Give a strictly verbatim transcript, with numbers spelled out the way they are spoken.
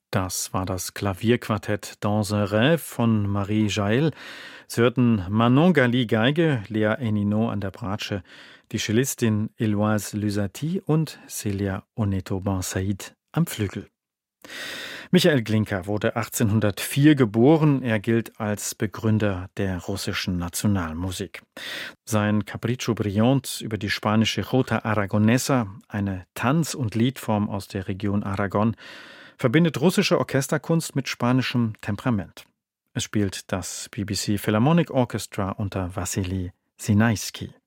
Das war das Klavierquartett Dans un rêve von Marie Jaël. Sie hörten Manon Gali Geige, Lea Enino an der Bratsche, die Cellistin Eloise Lysati und Celia Oneto-Ben Said am Flügel. Michael Glinka wurde achtzehnhundertvier geboren. Er gilt als Begründer der russischen Nationalmusik. Sein Capriccio Brillant über die spanische Jota Aragonesa, eine Tanz- und Liedform aus der Region Aragon, verbindet russische Orchesterkunst mit spanischem Temperament. Es spielt das B B C Philharmonic Orchestra unter Wassily Sinaisky.